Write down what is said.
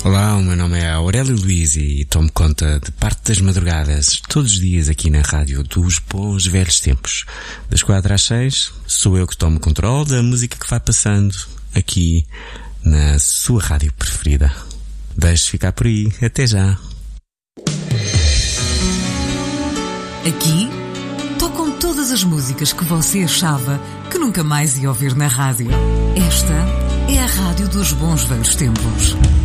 Olá, o meu nome é Aurélio Luiz e tomo conta de parte das madrugadas, todos os dias aqui na rádio dos bons velhos tempos. Das 4 às 6, sou eu que tomo controle da música que vai passando aqui na sua rádio preferida. Deixe ficar por aí. Até já. Aqui tocam todas as músicas que você achava que nunca mais ia ouvir na rádio. Esta é a rádio dos bons velhos tempos.